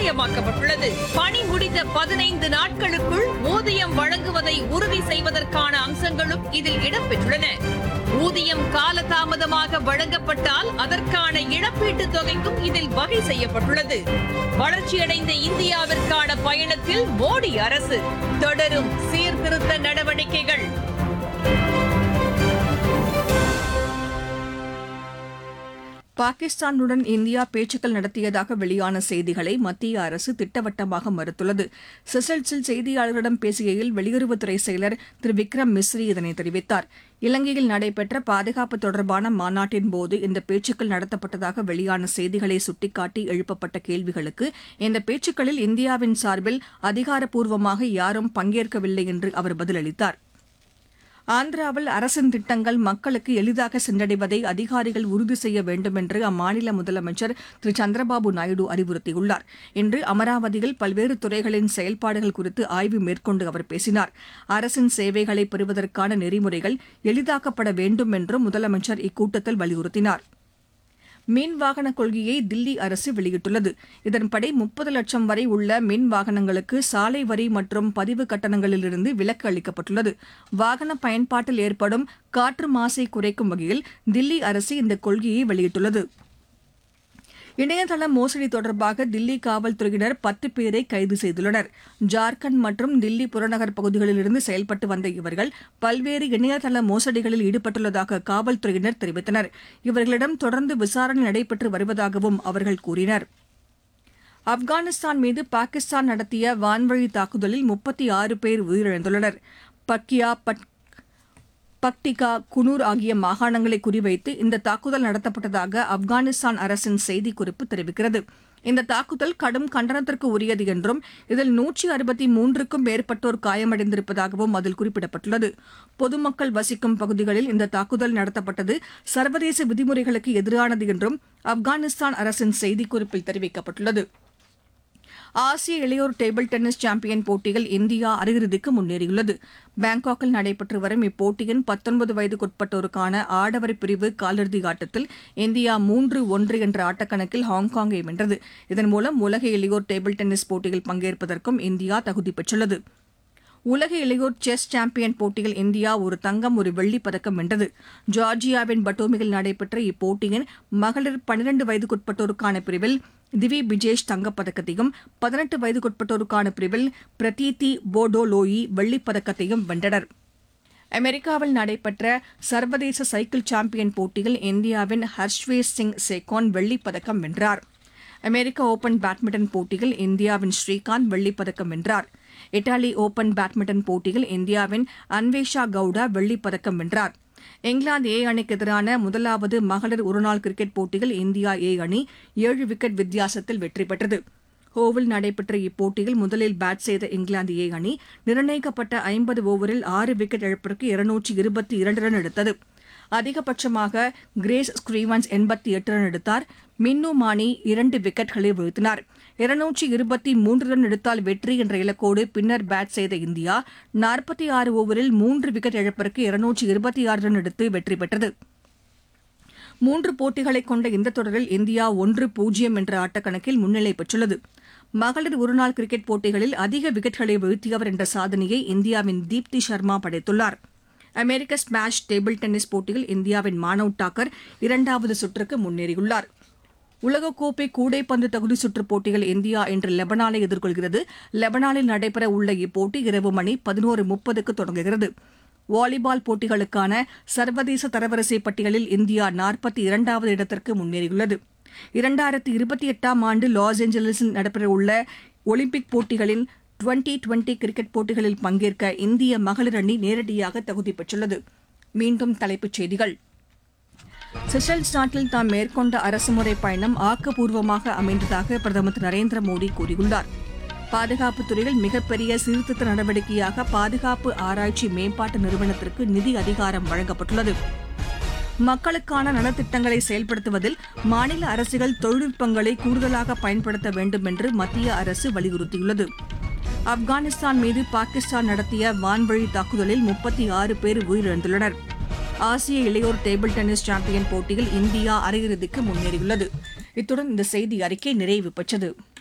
கட்டாயமாக்கப்பட்டுள்ளது. பணி முடிந்த 15 நாட்களுக்குள் ஊதியம் வழங்குவதை உறுதி செய்வதற்கான அம்சங்களும் இதில் இடம்பெற்றுள்ளன. ஊதியம் காலதாமதமாக வழங்கப்பட்டால் அதற்கான இழப்பீட்டுத் தொகைக்கும் இதில் வகை செய்யப்பட்டுள்ளது. வளர்ச்சியடைந்த இந்தியாவிற்கான பயணத்தில் மோடி அரசு தொடரும் சீர்திருத்த நடவடிக்கைகள். பாகிஸ்தானுடன் இந்தியா பேச்சுக்கள் நடத்தியதாக வெளியான செய்திகளை மத்திய அரசு திட்டவட்டமாக மறுத்துள்ளது. செசல்ஸில் செய்தியாளர்களிடம் பேசுகையில் வெளியுறவுத்துறை செயலர் திரு விக்ரம் மிஸ்ரி இதனை தெரிவித்தார். இலங்கையில் நடைபெற்ற பாதுகாப்பு தொடர்பான மாநாட்டின்போது இந்த பேச்சுக்கள் நடத்தப்பட்டதாக வெளியான செய்திகளை சுட்டிக்காட்டி எழுப்பப்பட்ட கேள்விகளுக்கு இந்த பேச்சுக்களில் இந்தியாவின் சார்பில் அதிகாரப்பூர்வமாக யாரும் பங்கேற்கவில்லை என்று அவர் பதிலளித்தார். ஆந்திராவில் அரசின் திட்டங்கள் மக்களுக்கு எளிதாக சென்றடைவதை அதிகாரிகள் உறுதி செய்ய வேண்டும் என்று அம்மாநில முதலமைச்சர் திரு சந்திரபாபு நாயுடு அறிவுறுத்தியுள்ளார். இன்று அமராவதியில் பல்வேறு துறைகளின் செயல்பாடுகள் குறித்து ஆய்வு மேற்கொண்டு அவர் பேசினார். அரசின் சேவைகளை பெறுவதற்கான நெறிமுறைகள் எளிதாக்கப்பட வேண்டும் என்றும் முதலமைச்சர் இக்கூட்டத்தில் வலியுறுத்தினார். மின் வாகன கொள்கையை தில்லி அரசு வெளியிட்டுள்ளது. இதன்படி 30 லட்சம் வரை உள்ள மின் வாகனங்களுக்கு சாலை வரி மற்றும் பதிவு கட்டணங்களிலிருந்து விலக்கு அளிக்கப்பட்டுள்ளது. வாகன பயன்பாட்டில் ஏற்படும் காற்று மாசை குறைக்கும் வகையில் தில்லி அரசு இந்த கொள்கையை வெளியிட்டுள்ளது. இணையதள மோசடி தொடர்பாக தில்லி காவல்துறையினர் 10 பேரை கைது செய்துள்ளனர். ஜார்க்கண்ட் மற்றும் தில்லி புறநகர் பகுதிகளிலிருந்து செயல்பட்டு வந்த இவர்கள் பல்வேறு இணையதள மோசடிகளில் ஈடுபட்டுள்ளதாக காவல்துறையினர் தெரிவித்தனர். இவர்களிடம் தொடர்ந்து விசாரணை நடைபெற்று வருவதாகவும் அவர்கள் கூறினர். ஆப்கானிஸ்தான் மீது பாகிஸ்தான் நடத்திய வான்வழி தாக்குதலில் 36 பேர் உயிரிழந்துள்ளனர். பக்டிகா, குனூர் ஆகிய மாகாணங்களை குறிவைத்து இந்த தாக்குதல் நடத்தப்பட்டதாக ஆப்கானிஸ்தான் அரசின் செய்திக்குறிப்பு தெரிவிக்கிறது. இந்த தாக்குதல் கடும் கண்டனத்திற்கு உரியது என்றும் இதில் 163க்கும் மேற்பட்டோர் காயமடைந்திருப்பதாகவும் அதில் குறிப்பிடப்பட்டுள்ளது. பொதுமக்கள் வசிக்கும் பகுதிகளில் இந்த தாக்குதல் நடத்தப்பட்டது சர்வதேச விதிமுறைகளுக்கு எதிரானது என்றும் ஆப்கானிஸ்தான் அரசின் செய்திக்குறிப்பில் தெரிவிக்கப்பட்டுள்ளது. ஆசிய இளையோர் டேபிள் டென்னிஸ் சாம்பியன் போட்டியில் இந்தியா அரையிறுதிக்கு முன்னேறியுள்ளது. பாங்காக்கில் நடைபெற்று வரும் இப்போட்டியின் 19 வயதுக்குட்பட்டோருக்கான ஆடவர் பிரிவு காலிறுதி ஆட்டத்தில் இந்தியா 3-1 என்ற ஆட்டக்கணக்கில் ஹாங்காங்கை வென்றது. இதன் மூலம் உலக இளையோர் டேபிள் டென்னிஸ் போட்டியில் பங்கேற்பதற்கும் இந்தியா தகுதி பெற்றுள்ளது. உலக இளையோர் செஸ் சாம்பியன் போட்டியில் இந்தியா ஒரு தங்கம், ஒரு வெள்ளிப் பதக்கம் வென்றது. ஜார்ஜியாவின் பட்டோமியில் நடைபெற்ற இப்போட்டியின் மகளிர் 12 வயதுக்குட்பட்டோருக்கான பிரிவில் திவி பிஜேஷ் தங்கப்பதக்கத்தையும் 18 வயதுக்குட்பட்டோருக்கான பிரிவில் பிரதீதி போடோலோயி வெள்ளிப் பதக்கத்தையும் வென்றனர். அமெரிக்காவில் நடைபெற்ற சர்வதேச சைக்கிள் சாம்பியன் போட்டியில் இந்தியாவின் ஹர்ஷ்வேஷ் சிங் சேகோன் வெள்ளிப் பதக்கம் வென்றார். அமெரிக்க ஓபன் பேட்மிண்டன் போட்டியில் இந்தியாவின் ஸ்ரீகாந்த் வெள்ளிப் பதக்கம் வென்றார். இத்தாலி ஓபன் பேட்மிண்டன் போட்டியில் இந்தியாவின் அன்வேஷா கவுடா வெள்ளிப் பதக்கம் வென்றார். இங்கிலாந்து ஏ அணிக்கு எதிரான முதலாவது மகளிர் ஒருநாள் கிரிக்கெட் போட்டியில் இந்தியா ஏ அணி 7 விக்கெட் வித்தியாசத்தில் வெற்றி பெற்றது. ஹோவில் நடைபெற்ற இப்போட்டியில் முதலில் பேட் செய்த இங்கிலாந்து ஏ அணி நிர்ணயிக்கப்பட்ட 50 ஓவரில் 6 விக்கெட் இழப்பிற்கு 222 ரன் எடுத்தது. அதிகபட்சமாக கிரேஸ் ஸ்டீவன்ஸ் 88 ரன் எடுத்தார். மின்னு மானி 2 விக்கெட்களை வீழ்த்தினார். 223 ரன் எடுத்தால் வெற்றி என்ற இலக்கோடு பின்னர் பேட் செய்த இந்தியா 46 ஓவரில் 3 விக்கெட் இழப்பிற்கு 226 ரன் எடுத்து வெற்றி பெற்றது. 3 போட்டிகளை கொண்ட இந்த தொடரில் இந்தியா 1-0 என்ற ஆட்டக்கணக்கில் முன்னிலை பெற்றுள்ளது. மகளிர் ஒருநாள் கிரிக்கெட் போட்டிகளில் அதிக விக்கெட்களை வீழ்த்தியவர் என்ற சாதனையை இந்தியாவின் தீப்தி சர்மா படைத்துள்ளார். அமெரிக்க ஸ்மாஷ் டேபிள் டென்னிஸ் போட்டியில் இந்தியாவின் மானவ் தாக்கர் 2வது சுற்றுக்கு முன்னேறியுள்ளார். உலகக்கோப்பை கூடைப்பந்து தகுதி சுற்றுப் போட்டியில் இந்தியா இன்று லெபனானை எதிர்கொள்கிறது. லெபனானில் நடைபெற உள்ள இப்போட்டி இரவு மணி 11:30க்கு தொடங்குகிறது. வாலிபால் போட்டிகளுக்கான சர்வதேச தரவரிசை பட்டியலில் இந்தியா 42வது இடத்திற்கு முன்னேறியுள்ளது. 2028ஆம் ஆண்டு லாஸ் ஏஞ்சல்ஸில் நடைபெறவுள்ள ஒலிம்பிக் போட்டிகளின் 2020 கிரிக்கெட் போட்டிகளில் பங்கேற்க இந்திய மகளிர் அணி நேரடியாக தகுதி பெற்றுள்ளது. மீண்டும் தலைப்புச் செய்திகள். செஷல்ஸ் நாட்டில் தாம் மேற்கொண்ட அரசுமுறை பயணம் ஆக்கப்பூர்வமாக அமைந்ததாக பிரதமர் திரு நரேந்திர மோடி கூறியுள்ளார். பாதுகாப்புத் துறையில் மிகப்பெரிய சீர்திருத்த நடவடிக்கையாக பாதுகாப்பு ஆராய்ச்சி மேம்பாட்டு நிறுவனத்திற்கு நிதி அதிகாரம் வழங்கப்பட்டுள்ளது. மக்களுக்கான நலத்திட்டங்களை செயல்படுத்துவதில் மாநில அரசுகள் தொழில்நுட்பங்களை கூடுதலாக பயன்படுத்த வேண்டும் என்று மத்திய அரசு வலியுறுத்தியுள்ளது. ஆப்கானிஸ்தான் மீது பாகிஸ்தான் நடத்திய வான்வழி தாக்குதலில் 36 பேர் உயிரிழந்துள்ளனர். ஆசிய இளையோர் டேபிள் டென்னிஸ் சாம்பியன் போட்டியில் இந்தியா அரையிறுதிக்கு முன்னேறியுள்ளது. இத்துடன் இந்த செய்தி அறிக்கை நிறைவு பெற்றது.